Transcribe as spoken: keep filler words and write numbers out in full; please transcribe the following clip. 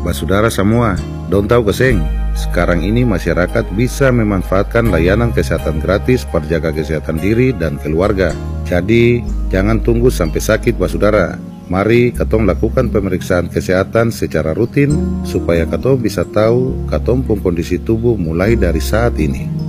Basudara semua, dong tahu keseng, sekarang ini masyarakat bisa memanfaatkan layanan kesehatan gratis perjaga kesehatan diri dan keluarga. Jadi, jangan tunggu sampai sakit basudara. Mari katong lakukan pemeriksaan kesehatan secara rutin supaya katong bisa tahu katong pun kondisi tubuh mulai dari saat ini.